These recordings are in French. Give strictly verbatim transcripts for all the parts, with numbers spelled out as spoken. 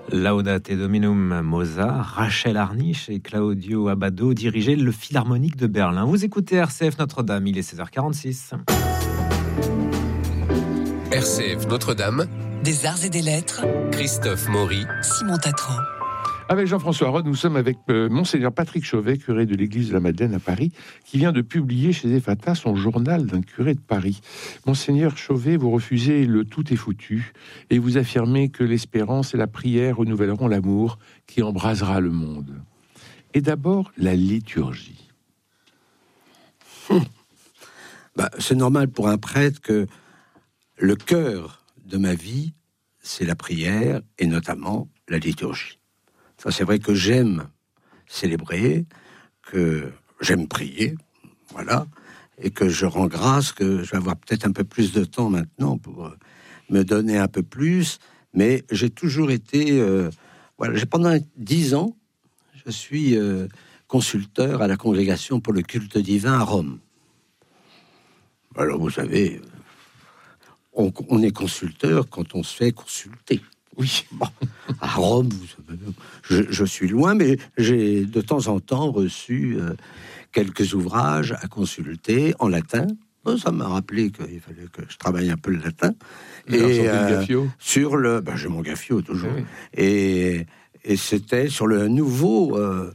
Laudate Dominum Mozart, Rachel Harnisch et Claudio Abbado dirigeaient le Philharmonique de Berlin. Vous écoutez R C F Notre-Dame, il est seize heures quarante-six. R C F Notre-Dame, des arts et des lettres, Christophe Maury, Simon Tatran. Avec Jean-François Rode, nous sommes avec euh, Monseigneur Patrick Chauvet, curé de l'église de la Madeleine à Paris, qui vient de publier chez Ephata son journal d'un curé de Paris. Monseigneur Chauvet, vous refusez le tout est foutu et vous affirmez que l'espérance et la prière renouvelleront l'amour qui embrasera le monde. Et d'abord, la liturgie. Hum. Bah, c'est normal pour un prêtre que le cœur de ma vie, c'est la prière et notamment la liturgie. Ça, c'est vrai que j'aime célébrer, que j'aime prier, voilà, et que je rends grâce que je vais avoir peut-être un peu plus de temps maintenant pour me donner un peu plus, mais j'ai toujours été, euh, voilà, j'ai pendant dix ans, je suis euh, consulteur à la Congrégation pour le culte divin à Rome. Alors, vous savez, on, on est consulteur quand on se fait consulter. Oui, bon, à Rome, je, je suis loin, mais j'ai de temps en temps reçu euh, quelques ouvrages à consulter en latin. Ça m'a rappelé qu'il fallait que je travaille un peu le latin. Et euh, sur le, ben, j'ai mon gaffio toujours. Oui. Et, et c'était sur le nouveau, euh,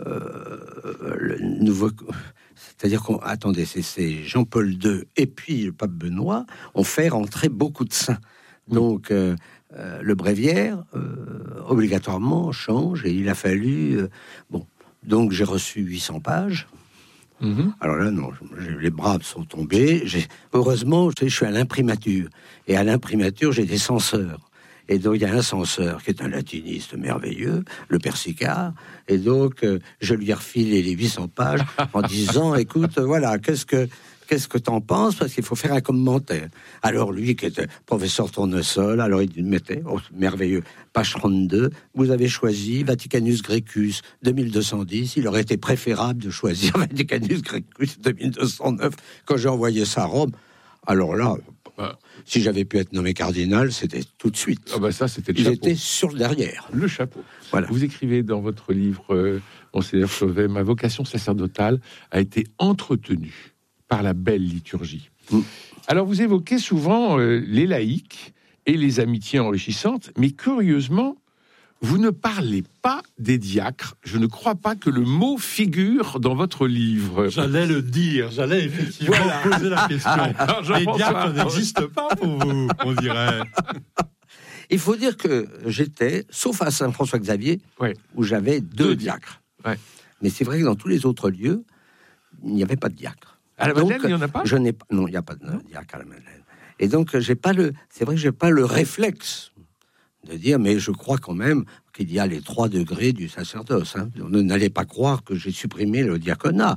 euh, le nouveau. C'est-à-dire qu'on, attendez, c'est, c'est Jean-Paul deux et puis le pape Benoît ont fait rentrer beaucoup de saints. Donc euh, Euh, le bréviaire, euh, obligatoirement, change, et il a fallu... Euh, bon, donc j'ai reçu huit cents pages. Mm-hmm. Alors là, non, les bras sont tombés. J'ai, heureusement, je suis à l'imprimature. Et à l'imprimature, j'ai des censeurs. Et donc, il y a un censeur qui est un latiniste merveilleux, le Père Sicard. Et donc, euh, je lui ai refilé les huit cents pages en disant, écoute, voilà, qu'est-ce que... Qu'est-ce que t'en penses? Parce qu'il faut faire un commentaire. Alors lui, qui était professeur tournesol, alors il mettait, oh, merveilleux, page trente-deux, vous avez choisi Vaticanus Grecus deux mille deux cent dix. Il aurait été préférable de choisir Vaticanus Grecus deux mille deux cent neuf. Quand j'ai envoyé ça à Rome, alors là, bah, si j'avais pu être nommé cardinal, c'était tout de suite. Ah bah ça, c'était le il chapeau. était sur le derrière. Le chapeau. Voilà. Vous écrivez dans votre livre, euh, Monseigneur Chauvet, ma vocation sacerdotale a été entretenue par la belle liturgie. Mmh. Alors, vous évoquez souvent euh, les laïcs et les amitiés enrichissantes, mais curieusement, vous ne parlez pas des diacres. Je ne crois pas que le mot figure dans votre livre. J'allais le dire, j'allais effectivement voilà. poser la question. Alors, les diacres n'existent pas pour vous, on dirait. Il faut dire que j'étais, sauf à Saint-François-Xavier, ouais. où j'avais deux, deux diacres. Ouais. Mais c'est vrai que dans tous les autres lieux, il n'y avait pas de diacre. À la Madeleine, donc, il n'y en a pas je n'ai pas, non, il n'y a pas de diacre à la Madeleine. Et donc, j'ai pas le, c'est vrai que j'ai pas le réflexe de dire, mais je crois quand même qu'il y a les trois degrés du sacerdoce. Hein. Ne n'allez pas croire que j'ai supprimé le diaconat.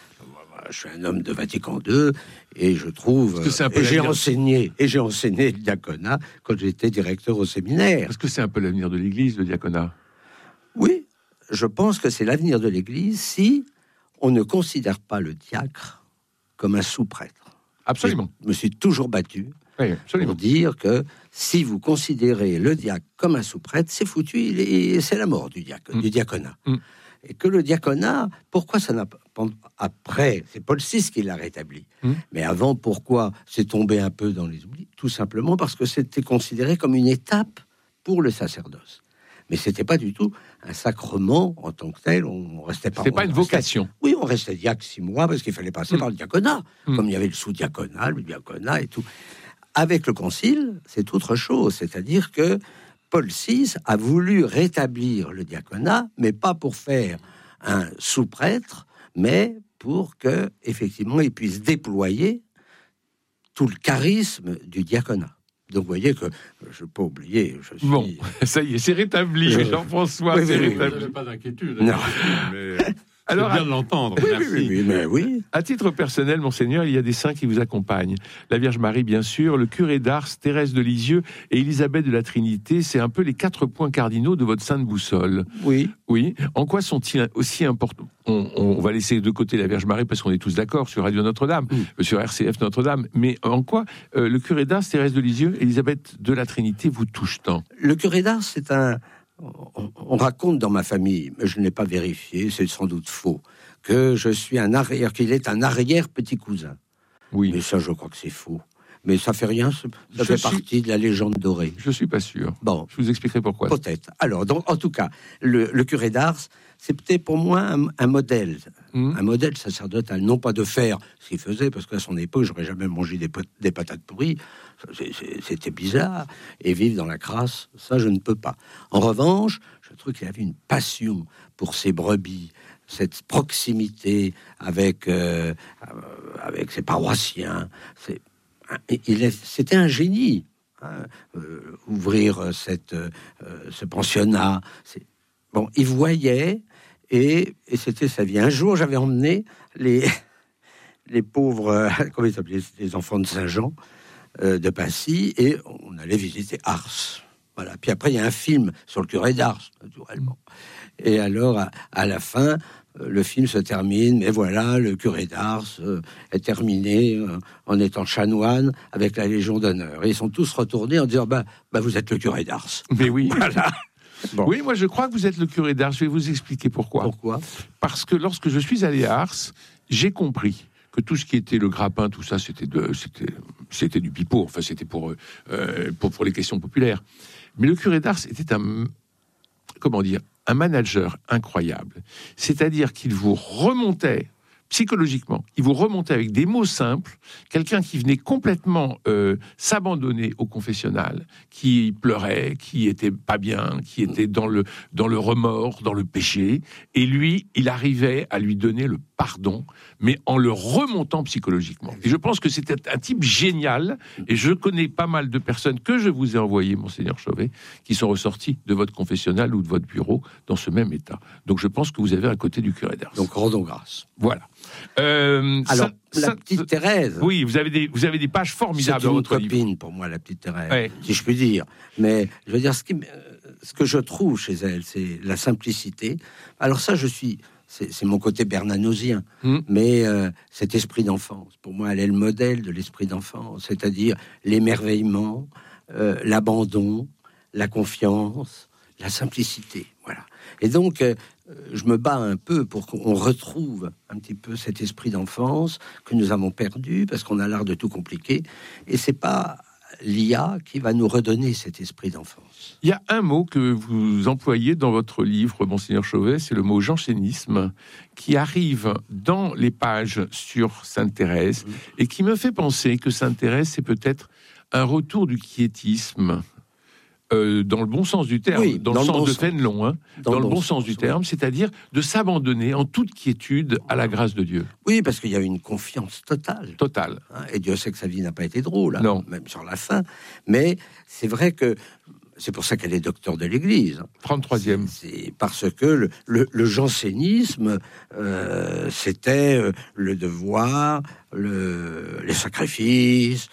Je suis un homme de Vatican deux et je trouve que c'est un peu et j'ai enseigné et j'ai enseigné le diaconat quand j'étais directeur au séminaire. Est-ce que c'est un peu l'avenir de l'Église, le diaconat? Oui, je pense que c'est l'avenir de l'Église si on ne considère pas le diacre comme un sous-prêtre. Absolument. Je me suis toujours battu oui, pour dire que si vous considérez le diacre comme un sous-prêtre, c'est foutu, il est, c'est la mort du, diac- mm. du diaconat. Mm. Et que le diaconat, pourquoi ça n'a pas... Après, c'est Paul six qui l'a rétabli. Mm. Mais avant, pourquoi c'est tombé un peu dans les oublis? Tout simplement parce que c'était considéré comme une étape pour le sacerdoce. Mais c'était pas du tout un sacrement en tant que tel. On restait pas. C'était pas une restait, vocation. Oui, on restait diacre six mois parce qu'il fallait passer mmh. par le diaconat, mmh. comme il y avait le sous-diaconat, le diaconat et tout. Avec le concile, c'est autre chose. C'est-à-dire que Paul six a voulu rétablir le diaconat, mais pas pour faire un sous-prêtre, mais pour que effectivement il puisse déployer tout le charisme du diaconat. Donc, vous voyez que je ne peux pas oublier. Je suis... Bon, ça y est, c'est rétabli, je... Jean-François. Oui, c'est oui, rétabli. Vous n'avez pas d'inquiétude. Non. Mais... Alors, c'est bien de l'entendre. Oui, merci. Oui, oui, mais oui. À titre personnel, Monseigneur, il y a des saints qui vous accompagnent. La Vierge Marie, bien sûr, le curé d'Ars, Thérèse de Lisieux et Élisabeth de la Trinité. C'est un peu les quatre points cardinaux de votre sainte boussole. Oui. Oui. En quoi sont-ils aussi importants? on, on va laisser de côté la Vierge Marie parce qu'on est tous d'accord sur Radio Notre-Dame, mmh. sur R C F Notre-Dame. Mais en quoi euh, le curé d'Ars, Thérèse de Lisieux, Élisabeth de la Trinité vous touche tant? Le curé d'Ars, c'est un, on, on raconte dans ma famille, mais je n'ai pas vérifié, c'est sans doute faux, que je suis un arrière, qu'il est un arrière petit cousin. Oui. Mais ça, je crois que c'est faux. Mais ça fait rien, ça Je fait suis- partie de la légende dorée. Je suis pas sûr. Bon, Je vous expliquerai pourquoi. peut-être. Alors, donc, en tout cas, le, le curé d'Ars, c'était pour moi un, un modèle, Hum. un modèle sacerdotal, non pas de faire ce qu'il faisait, parce qu'à son époque, j'aurais jamais mangé des, pot- des patates pourries, C'est- c'est- c'était bizarre, et vivre dans la crasse, ça, je ne peux pas. En revanche, je trouve qu'il avait une passion pour ses brebis, cette proximité avec, euh, euh, avec ses paroissiens. C'est, il est, c'était un génie. Hein, euh, ouvrir cette, euh, ce pensionnat. C'est... Bon, il voyait, et, et c'était sa vie. Un jour, j'avais emmené les, les pauvres, euh, comment ils s'appelaient, les enfants de Saint-Jean, euh, de Passy, et on allait visiter Ars. Voilà. Puis après, il y a un film sur le curé d'Ars, naturellement. Et alors, à, à la fin, euh, le film se termine, mais voilà, le curé d'Ars euh, est terminé euh, en étant chanoine avec la Légion d'honneur. Et ils sont tous retournés en disant, bah, bah vous êtes le curé d'Ars. Mais oui. Voilà. Bon. Oui, moi je crois que vous êtes le curé d'Ars. Je vais vous expliquer pourquoi. Pourquoi? Parce que lorsque je suis allé à Ars, j'ai compris que tout ce qui était le grappin, tout ça, c'était de, c'était, c'était du pipeau. Enfin, c'était pour, euh, pour pour les questions populaires. Mais le curé d'Ars était un, comment dire, un manager incroyable. C'est-à-dire qu'il vous remontait psychologiquement, il vous remontait avec des mots simples, quelqu'un qui venait complètement euh, s'abandonner au confessionnal, qui pleurait, qui était pas bien, qui était dans le, dans le remords, dans le péché, et lui, il arrivait à lui donner le pardon, mais en le remontant psychologiquement. Et je pense que c'était un type génial, et je connais pas mal de personnes que je vous ai envoyées, Monseigneur Chauvet, qui sont ressorties de votre confessionnal ou de votre bureau dans ce même état. Donc je pense que vous avez un côté du curé d'Ars. Donc rendons grâce. Voilà. Euh, Alors, ça- la ça- petite Thérèse, Oui, vous avez des, vous avez des pages c'est formidables dans une votre livre. copine pour moi, la petite Thérèse, Ouais. si je puis dire. Mais je veux dire, ce, qui, m- euh, ce que je trouve chez elle, c'est la simplicité. Alors ça, je suis... C'est, c'est mon côté bernanosien, Hmm. mais euh, cet esprit d'enfance, pour moi, elle est le modèle de l'esprit d'enfance, c'est-à-dire l'émerveillement, euh, l'abandon, la confiance, la simplicité, voilà. Et donc, euh, je me bats un peu pour qu'on retrouve un petit peu cet esprit d'enfance que nous avons perdu parce qu'on a l'art de tout compliquer, et c'est pas l'I A qui va nous redonner cet esprit d'enfance. Il y a un mot que vous employez dans votre livre, Monseigneur Chauvet, c'est le mot jansénisme, qui arrive dans les pages sur Sainte Thérèse, et qui me fait penser que Sainte Thérèse, c'est peut-être un retour du quiétisme, euh, dans le bon sens du terme, Oui, dans, dans le le sens bon de sens. Fénelon, hein, dans, le bon sens, du oui. terme, c'est-à-dire de s'abandonner en toute quiétude à la grâce de Dieu. Oui, parce qu'il y a une confiance totale. Total. Hein, et Dieu sait que sa vie n'a pas été drôle, hein, Non. même sur la fin. Mais c'est vrai que c'est pour ça qu'elle est docteur de l'Église. hein. trente-troisième. C'est parce que le, le, le jansénisme, euh, c'était euh, le devoir, le, les sacrifices,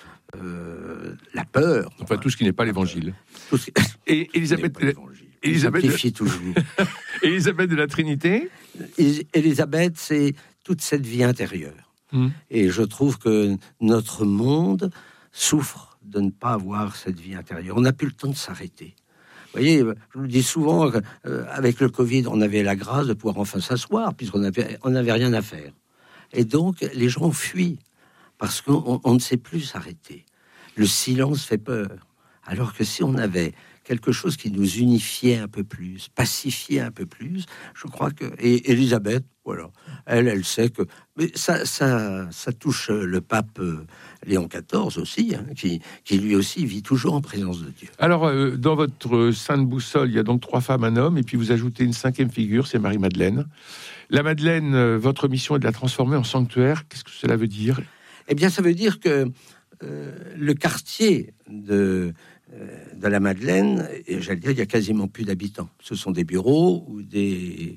euh, la peur. Enfin, tout ce qui n'est pas l'évangile. Tout ce qui- Et Élisabeth, n'est pas l'évangile. Il Élisabeth- simplifie toujours. Élisabeth de la Trinité, Is- Élisabeth, c'est toute cette vie intérieure. Hmm. Et je trouve que notre monde souffre de ne pas avoir cette vie intérieure. On n'a plus le temps de s'arrêter. Vous voyez, je vous le dis souvent, euh, avec le Covid, on avait la grâce de pouvoir enfin s'asseoir, puisqu'on n'avait on n'avait rien à faire. Et donc, les gens fuient, parce qu'on on ne sait plus s'arrêter. Le silence fait peur. Alors que si on avait quelque chose qui nous unifiait un peu plus, pacifiait un peu plus, je crois que... Et Élisabeth, voilà, elle, elle sait que... Mais ça, ça, ça touche le pape euh, Léon quatorze aussi, hein, qui, qui lui aussi vit toujours en présence de Dieu. Alors, euh, dans votre sainte boussole, il y a donc trois femmes, un homme, et puis vous ajoutez une cinquième figure, c'est Marie-Madeleine. La Madeleine, euh, votre mission est de la transformer en sanctuaire. Qu'est-ce que cela veut dire? Eh bien, ça veut dire que euh, le quartier de, euh, de la Madeleine, et j'allais dire, il y a quasiment plus d'habitants. Ce sont des bureaux ou des,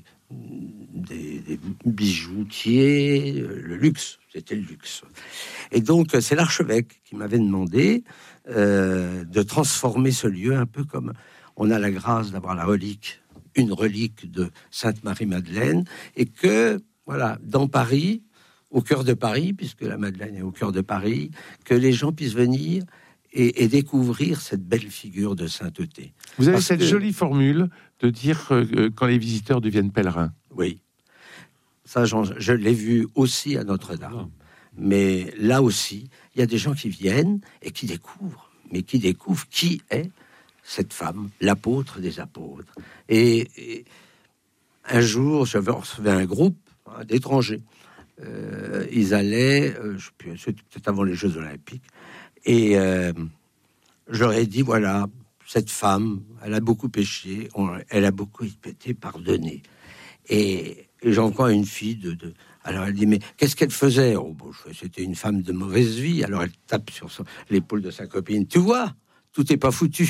des, des bijoutiers, le luxe, c'était le luxe. Et donc, c'est l'archevêque qui m'avait demandé euh, de transformer ce lieu un peu comme on a la grâce d'avoir la relique, une relique de Sainte Marie-Madeleine, et que, voilà, dans Paris, au cœur de Paris, puisque la Madeleine est au cœur de Paris, que les gens puissent venir et, et découvrir cette belle figure de sainteté. Vous avez Parce cette que- jolie formule de dire euh, quand les visiteurs deviennent pèlerins. Oui. Ça, j'en- je l'ai vu aussi à Notre-Dame. Mais là aussi, il y a des gens qui viennent et qui découvrent, mais qui découvrent qui est cette femme, l'apôtre des apôtres. Et, et un jour, j'avais recevais un groupe hein, d'étrangers. Euh, ils allaient, euh, je sais plus, c'était peut-être avant les Jeux Olympiques, et euh, je leur ai dit, voilà, cette femme, elle a beaucoup péché, on- elle a beaucoup été pardonnée. Et, et j'ai encore une fille de, de... Alors elle dit, mais qu'est-ce qu'elle faisait? Oh, bon, je fais, c'était une femme de mauvaise vie. Alors elle tape sur son- l'épaule de sa copine. Tu vois, tout n'est pas foutu.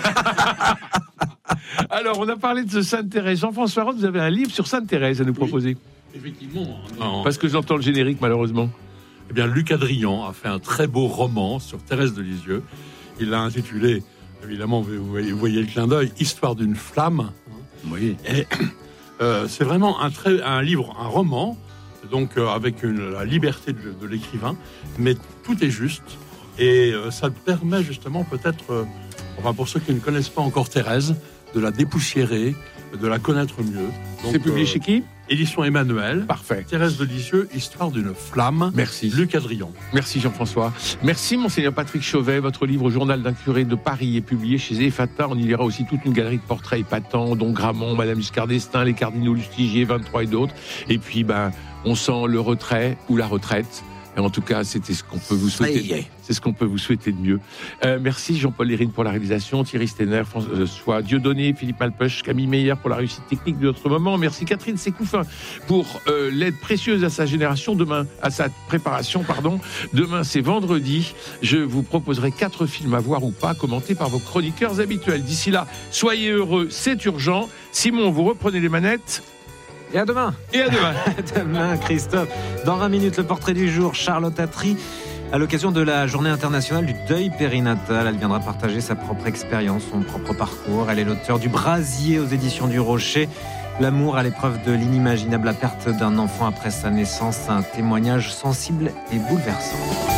Alors, on a parlé de Sainte-Thérèse. Jean-François Roth, vous avez un livre sur Sainte-Thérèse à nous proposer. Effectivement. en- Parce que j'entends le générique, malheureusement. Eh bien, Luc Adrian a fait un très beau roman sur Thérèse de Lisieux. Il l'a intitulé, évidemment, vous voyez, vous voyez le clin d'œil, Histoire d'une flamme. Oui. Et euh, c'est vraiment un, très, un livre, un roman, donc euh, avec une, la liberté de, de l'écrivain, mais tout est juste. Et euh, ça permet justement peut-être, euh, enfin pour ceux qui ne connaissent pas encore Thérèse, de la dépoussiérer, de la connaître mieux. Donc, C'est publié euh, chez qui? Édition Emmanuel. Parfait. Thérèse de Lisieux, Histoire d'une flamme. Merci. Luc Adrian. Merci Jean-François. Merci Monseigneur Patrick Chauvet. Votre livre Journal d'un curé de Paris est publié chez Ephata. On y lira aussi toute une galerie de portraits épatants, dont Gramont, Madame Giscard d'Estaing, les cardinaux Lustigier, vingt-trois et d'autres. Et puis, ben, on sent le retrait ou la retraite. Et en tout cas, c'était ce qu'on peut vous Ça y souhaiter. est. C'est ce qu'on peut vous souhaiter de mieux. Euh, merci Jean-Paul Lérine pour la réalisation, Thierry Stener, François Dieudonné, Philippe Malpeuch, Camille Meyer pour la réussite technique de notre moment. Merci Catherine Sécoufin pour euh, l'aide précieuse à sa génération. Demain, à sa préparation, pardon. Demain, c'est vendredi. Je vous proposerai quatre films à voir ou pas, commentés par vos chroniqueurs habituels. D'ici là, soyez heureux, c'est urgent. Simon, vous reprenez les manettes. Et à demain. Et à demain. Demain, Christophe. Dans vingt minutes, le portrait du jour, Charlotte Attry. À l'occasion de la journée internationale du deuil périnatal, elle viendra partager sa propre expérience, son propre parcours. Elle est l'auteure du Brasier aux éditions du Rocher. L'amour à l'épreuve de l'inimaginable, la perte d'un enfant après sa naissance, un témoignage sensible et bouleversant.